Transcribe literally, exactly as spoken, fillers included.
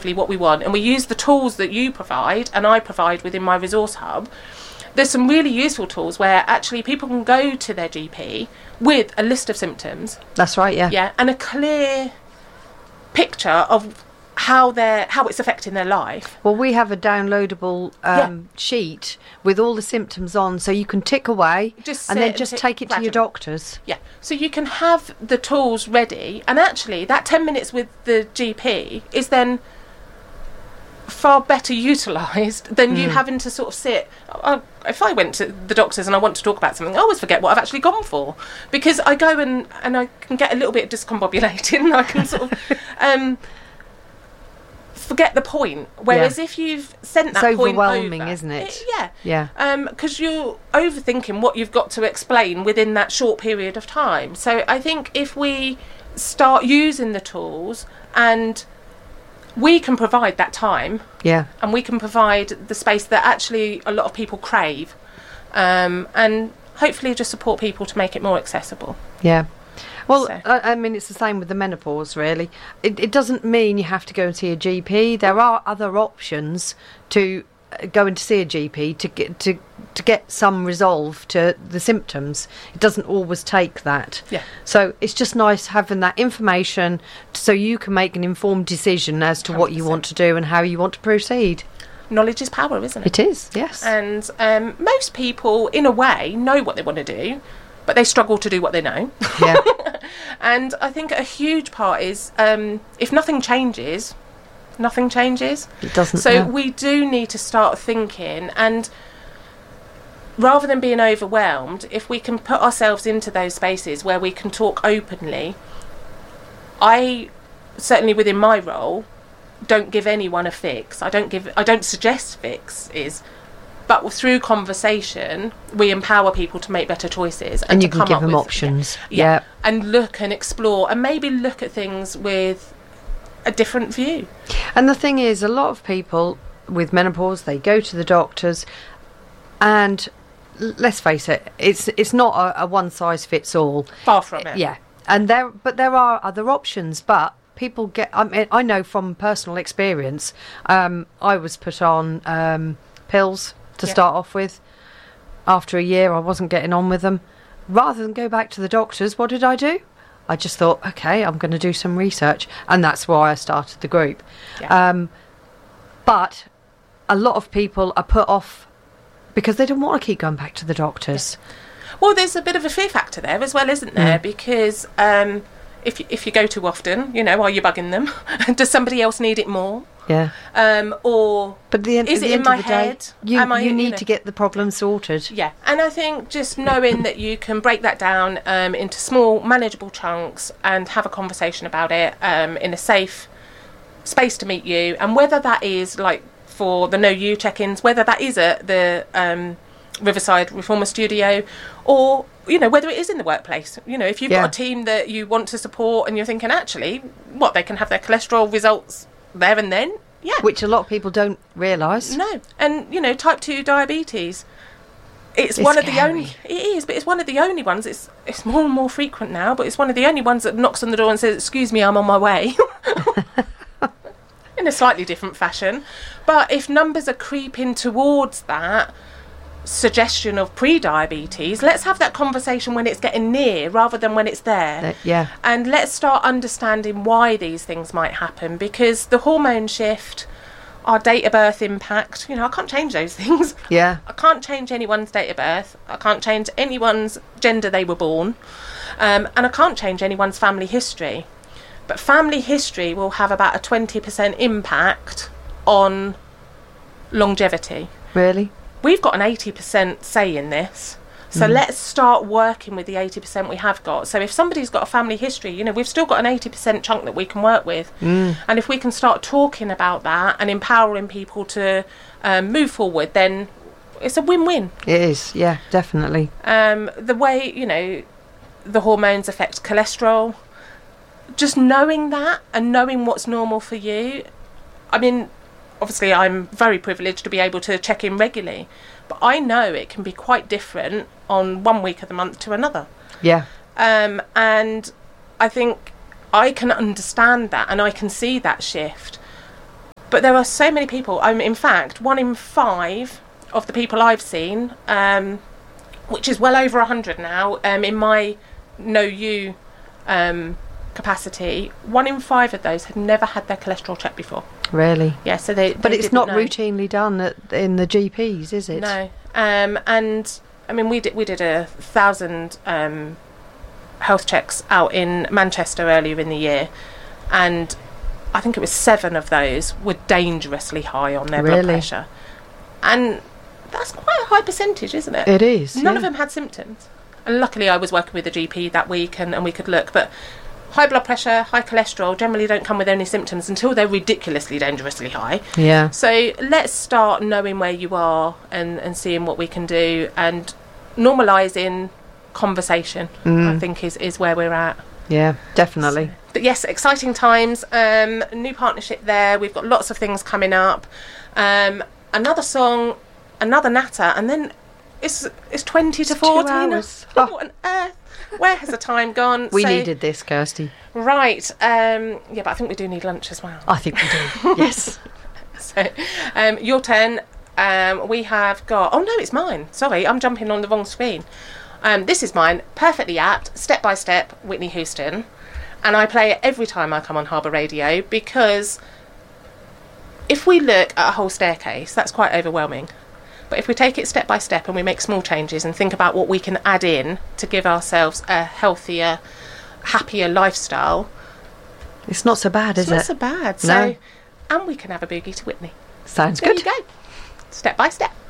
effectively what we want, and we use the tools that you provide and I provide within my resource hub, there's some really useful tools where actually people can go to their G P with a list of symptoms. That's right, yeah. Yeah, and a clear picture of how they're how it's affecting their life. Well, we have a downloadable um, Yeah. sheet with all the symptoms on, so you can tick away Just and sit then and just tick take it to your gradually. doctors. Yeah, so you can have the tools ready, and actually that ten minutes with the G P is then far better utilised than you having to sort of sit. I, if I went to the doctors and I want to talk about something, I always forget what I've actually gone for, because I go and, and I can get a little bit discombobulated and I can sort of um, forget the point. Whereas Yeah. if you've sent It's that point overwhelming, over, isn't it? yeah. Yeah. Because you're overthinking what you've got to explain within that short period of time. So I think if we start using the tools, and we can provide that time, Yeah. and we can provide the space that actually a lot of people crave, um, and hopefully just support people to make it more accessible. Yeah. Well, So- I, I mean, it's the same with the menopause, really. It, it doesn't mean you have to go and see a G P. There are other options to uh, go and see a G P to get to to get some resolve to the symptoms. It doesn't always take that. Yeah. So it's just nice having that information so you can make an informed decision as to what you one hundred percent. want to do and how you want to proceed. Knowledge is power, isn't it? It is, yes. And um, most people, in a way, know what they want to do, but they struggle to do what they know. Yeah. And I think a huge part is um, if nothing changes, nothing changes. It doesn't. So no. we do need to start thinking, and rather than being overwhelmed, if we can put ourselves into those spaces where we can talk openly, I certainly within my role don't give anyone a fix. I don't give I don't suggest fixes, but through conversation we empower people to make better choices, and, and to you can come give up them with- options. yeah, Yeah. and look and explore and maybe look at things with a different view. And the thing is, a lot of people with menopause, they go to the doctors, and l- let's face it, it's it's not a, a one size fits all. Far from it. Yeah, and there, but there are other options. But people get. I mean, I know from personal experience. Um, I was put on um, pills to Yeah. start off with. After a year, I wasn't getting on with them. Rather than go back to the doctors, what did I do? I just thought, okay, I'm going to do some research, and that's why I started the group. Yeah. Um, but a lot of people are put off because they don't want to keep going back to the doctors. Well, there's a bit of a fear factor there as well, isn't there? Mm. Because um, if you, if you go too often, you know, are you bugging them? Does somebody else need it more? Yeah. Um, or But at the end, Is at the it in end my of the day, head? you, Am I, you you need know- to get the problem sorted. yeah, and I think just knowing that you can break that down um, into small, manageable chunks and have a conversation about it um, in a safe space to meet you, and whether that is like for the Know You check-ins, whether that is at the um, Riverside Reformer Studio, or you know whether it is in the workplace. You know, if you've Yeah. got a team that you want to support and you're thinking actually, what they can have their cholesterol results there and then. Yeah. Which a lot of people don't realise. No, and you know, type two diabetes. It's, It's one of the scary. only. It is, but it's one of the only ones. It's it's more and more frequent now, but it's one of the only ones that knocks on the door and says, "Excuse me, I'm on my way," in a slightly different fashion. But if numbers are creeping towards that suggestion of pre-diabetes, let's have that conversation when it's getting near, rather than when it's there. That- yeah. And let's start understanding why these things might happen, because the hormone shift, our date of birth impact, you know, I can't change those things. Yeah. I can't change anyone's date of birth. I can't change anyone's gender they were born. Um, and I can't change anyone's family history. But family history will have about a twenty percent impact on longevity. Really? We've got an eighty percent say in this. So let's start working with the eighty percent we have got. So if somebody's got a family history, you know, we've still got an eighty percent chunk that we can work with. Mm. And if we can start talking about that and empowering people to um, move forward, then it's a win-win. It is. Yeah, definitely. Um, the way, you know, the hormones affect cholesterol, just knowing that and knowing what's normal for you. I mean, obviously I'm very privileged to be able to check in regularly, but I know it can be quite different on one week of the month to another. Yeah. Um, and I think I can understand that and I can see that shift. But there are so many people. Um, in fact, one in five of the people I've seen, um, which is well over one hundred now, um, in my Know You um, capacity, one in five of those had never had their cholesterol checked before. Really? Yeah, so they. But they it's didn't not know. routinely done at, in the G Ps, is it? No. Um, and I mean, we did we did a thousand um, health checks out in Manchester earlier in the year, and I think it was seven of those were dangerously high on their Really? blood pressure, and that's quite a high percentage, isn't it? It is. None yeah. of them had symptoms, and luckily I was working with a G P that week, and, and we could look. But high blood pressure, high cholesterol generally don't come with any symptoms until they're ridiculously dangerously high. Yeah. So let's start knowing where you are and, and seeing what we can do, and normalising conversation, Mm. I think, is, is where we're at. Yeah, definitely. But yes, exciting times. Um, new partnership there. We've got lots of things coming up. Um, another song, another natter, and then it's it's twenty to It's two forty. hours. Oh, Oh. what on earth? Where has the time gone? We So- needed this, Kirsty. Right. Um, yeah, but I think we do need lunch as well. I think we do. Yes. So, um, your turn. Um, we have got. Oh no, it's mine. Sorry, I'm jumping on the wrong screen. Um, this is mine. Perfectly apt. Step by Step. Whitney Houston, and I play it every time I come on Harbour Radio, because if we look at a whole staircase, that's quite overwhelming. But if we take it step by step and we make small changes and think about what we can add in to give ourselves a healthier, happier lifestyle, It's not so bad, it's is not it? so bad. No. So, and we can have a boogie to Whitney. Sounds There good. you go. Step by step.